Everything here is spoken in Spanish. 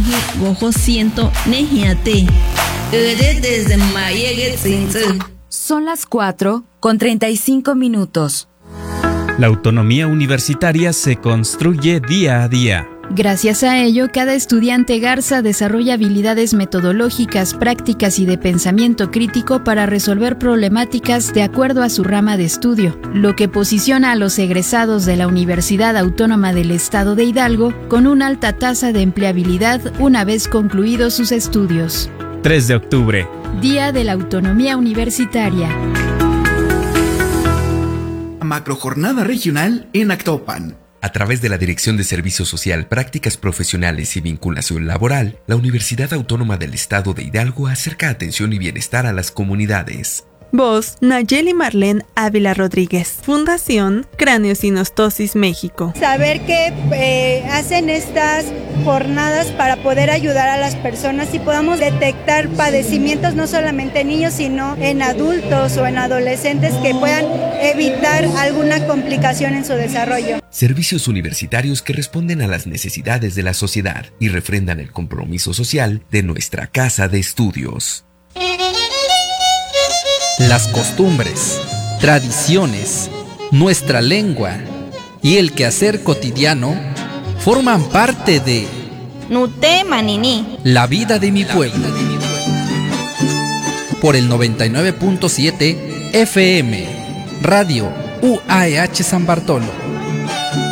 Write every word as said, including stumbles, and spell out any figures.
neji gojo ciento nejiate. Desde Mayege Tzinze. Son las cuatro con treinta y cinco minutos. La autonomía universitaria se construye día a día. Gracias a ello, cada estudiante Garza desarrolla habilidades metodológicas, prácticas y de pensamiento crítico para resolver problemáticas de acuerdo a su rama de estudio, lo que posiciona a los egresados de la Universidad Autónoma del Estado de Hidalgo con una alta tasa de empleabilidad una vez concluidos sus estudios. tres de octubre. Día de la Autonomía Universitaria. Macrojornada regional en Actopan. A través de la Dirección de Servicio Social, Prácticas Profesionales y Vinculación Laboral, la Universidad Autónoma del Estado de Hidalgo acerca atención y bienestar a las comunidades. Voz, Nayeli Marlene Ávila Rodríguez. Fundación Craneosinostosis México. Saber que eh, hacen estas jornadas para poder ayudar a las personas y podamos detectar padecimientos no solamente en niños, sino en adultos o en adolescentes que puedan evitar alguna complicación en su desarrollo. Servicios universitarios que responden a las necesidades de la sociedad y refrendan el compromiso social de nuestra casa de estudios. Las costumbres, tradiciones, nuestra lengua y el quehacer cotidiano forman parte de Nute Manini, la vida de mi pueblo. Por el noventa y nueve punto siete F M, Radio U A E H San Bartolo.